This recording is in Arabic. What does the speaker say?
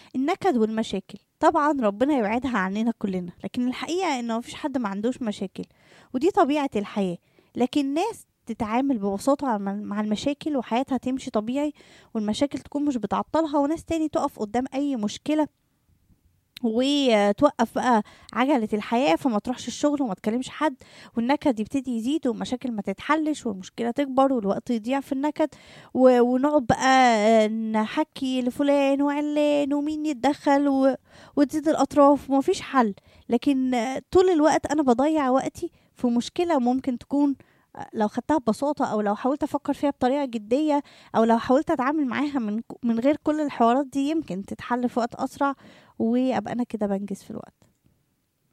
النكد والمشاكل طبعا ربنا يبعدها عننا كلنا، لكن الحقيقة انه مفيش حد ما عندوش مشاكل، ودي طبيعة الحياة. لكن ناس تتعامل ببساطة مع المشاكل وحياتها تمشي طبيعي، والمشاكل تكون مش بتعطلها، وناس تاني تقف قدام أي مشكلة وتوقف بقى عجلة الحياة، فما تروحش الشغل وما تكلمش حد، والنكد يبتدي يزيد والمشاكل ما تتحلش والمشكلة تكبر والوقت يضيع في النكد، ونقعد بقى نحكي لفلان وعلان ومين يتدخل وتزيد الأطراف ومفيش حل. لكن طول الوقت أنا بضيع وقتي في مشكلة ممكن تكون لو خدتها ببساطة، أو لو حاولت أفكر فيها بطريقة جدية، أو لو حاولت أتعامل معاها من غير كل الحوارات دي، يمكن تتحل في وقت أسرع، وابقى انا كده بنجز في الوقت.